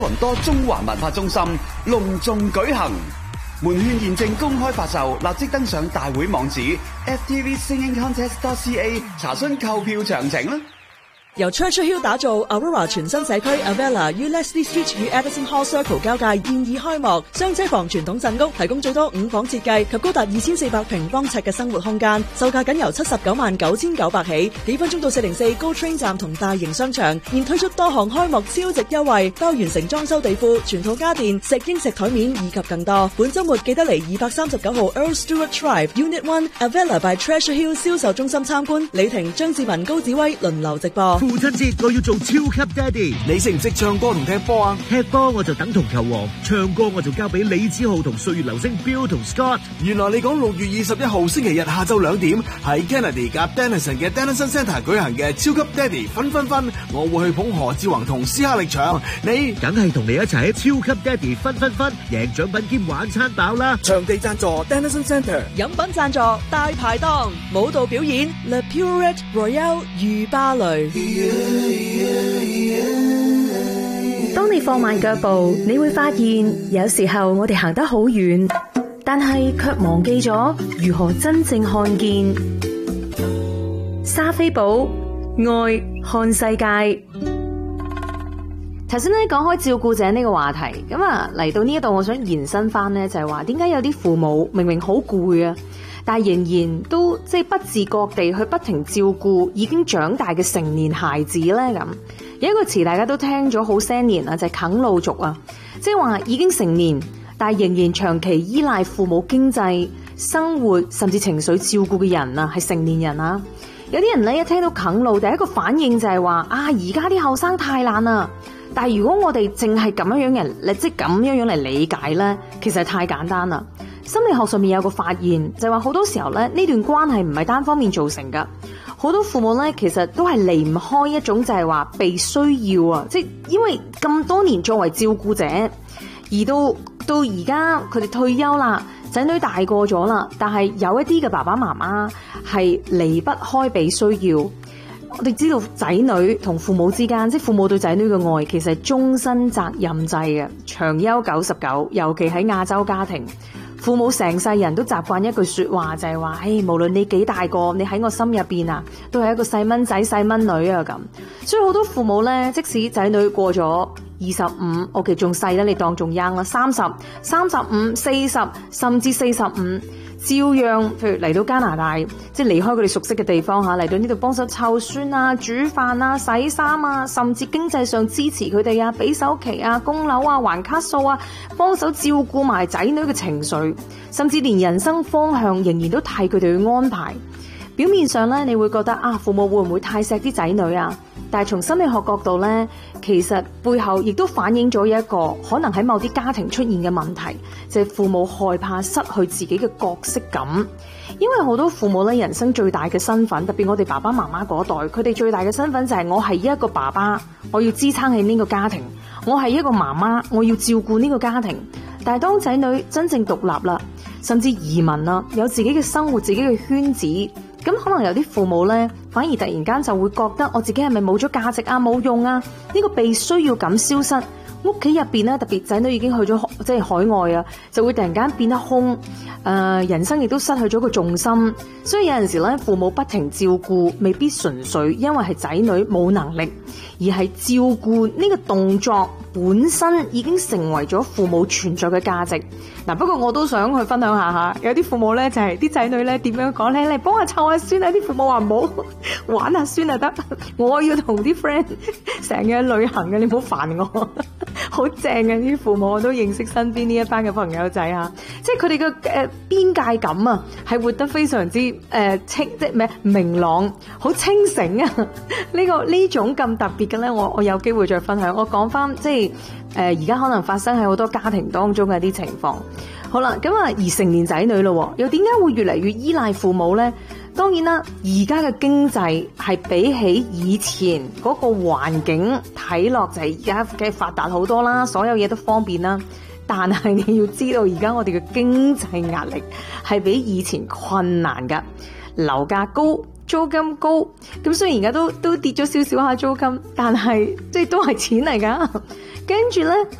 多倫多中環文化中心隆重舉行，門券現正公開發售，立即登上大會網址 ftvsingingcontest.ca 查詢購票詳情啦。 由 Treasure Hill 打造 Aurora 全新社區 Avella 於 Leslie Street 與 Edison Hall Circle 交界現已開幕，雙車房傳統鎮屋提供最多5房設計及高達2400平方尺嘅生活空間，售價僅由799900起，幾分鐘到404 GO Train 站同大型商場，現推出多項開幕超值優惠，包完成裝修地庫、全套家電、石英石台面以及更多。本週末記得嚟239號 Earl Stewart Drive Unit 1 Avella by Treasure Hill 銷售中心參觀，李婷、張志文、高子威輪流直播。 父親節我要做超級爹哋， 你識唔識唱歌同踢波啊？ 踢波我就等同球王，唱歌我就交俾李子豪同歲月流星 Bill 同 Scott。 原來你講6月21號星期日下晝2點喺 Kennedy 夾 Dennison 嘅 Dennison Centre 舉行嘅超級爹哋分分分，我會去捧何志宏同斯克力場，你梗係同你一齊喺超級爹哋分分分，贏獎品兼玩餐飽啦！ 場地贊助 Dennison Centre， 飲品贊助大排檔，舞蹈表演 Le Purette Royale 御芭蕾。 當你放慢腳步，你會發現有時候我哋行得好遠，但係卻忘記咗如何真正看見。莎菲寶愛看世界。頭先咧講開照顧者呢個話題，咁啊嚟到呢一度，我想延伸翻呢，就係話點解有啲父母明明好攰啊，但係仍然都即係不自覺地去不停照顧已經長大嘅成年孩子咧。咁有一個詞大家都聽咗好些年啦，就係啃老族啊，即係話已經成年，但係仍然長期依賴父母經濟、生活甚至情緒照顧嘅人啊，係成年人啊。有啲人咧一聽到啃老，第一個反應就係話啊，而家啲後生太懶啦。但係如果我哋淨係咁樣樣嚟，即係咁樣樣嚟理解咧，其實係太簡單啦。心理學上面有個發現，就係話好多時候咧，呢段關係唔係單方面造成噶。好多父母咧，其實都係離唔開一種就係話被需要啊，即係因為咁多年作為照顧者，而到而家佢哋退休啦，仔女大個咗啦，但係有一啲嘅爸爸媽媽係離不開被需要。我哋知道仔女同父母之間，即係父母對仔女嘅愛，其實係終身責任制嘅，長憂99，尤其喺亞洲家庭。父母成世人都習慣一句說話，就係話，無論你幾大個，你喺我心入邊啊，都係一個細蚊仔細蚊女啊咁。所以好多父母咧，即使仔女過咗25，我其實仲細啦，你當仲 young 啦，30、35、40，甚至45。照樣，譬如嚟到加拿大，即係離開佢哋熟悉嘅地方嚇，嚟到呢度幫手湊孫啊、煮飯啊、洗衫啊，甚至經濟上支持佢哋啊，俾首期啊、供樓啊、還卡數啊，幫手照顧埋仔女嘅情緒，甚至連人生方向仍然都替佢哋去安排。表面上咧，你會覺得啊，父母會唔會太錫啲仔女啊？但係從心理學角度咧，其實背後亦都反映咗一個可能喺某啲家庭出現嘅問題，就係父母害怕失去自己嘅角色感。因為好多父母咧，人生最大嘅身份，特別我哋爸爸媽媽嗰代，佢哋最大嘅身份就係我係一個爸爸，我要支撐起呢個家庭；我係一個媽媽，我要照顧呢個家庭。但係當仔女真正獨立啦，甚至移民啦，有自己嘅生活、自己嘅圈子，咁可能有啲父母呢，反而突然間就會覺得我自己係咪冇咗價值啊、冇用啊？呢個被需要感消失，屋企入邊呢，特別仔女已經去咗即係海外啊，就會突然間變得空，人生亦都失去咗個重心。所以有陣時咧，父母不停照顧，未必純粹因為係仔女冇能力，而係照顧呢個動作本身已經成為咗父母存在嘅價值。嗱，不過我都想去分享下吓，有啲父母咧就係啲仔女咧點樣講咧，你幫我湊下孫啊！啲父母話唔好，玩下孫就得，我要同啲 friend 成日旅行嘅，你唔好煩我。好正嘅啲父母，我都認識身邊呢一班嘅朋友仔吓，即係佢哋嘅邊界感啊，係活得非常之清，即係咩明朗，好清醒啊！呢種咁特別嘅咧，我有機會再分享。我講翻即係而家可能發生喺好多家庭當中嘅啲情況。好啦，咁啊，而成年仔女咯，又點解會越嚟越依賴父母咧？當然啦，而家嘅經濟係比起以前嗰個環境睇落就係而家嘅發達好多啦，所有嘢都方便啦。但係你要知道，而家我哋嘅經濟壓力係比以前困難噶，樓價高，租金高。咁雖然而家都跌咗少少下租金，但係即係都係錢嚟噶。 跟住咧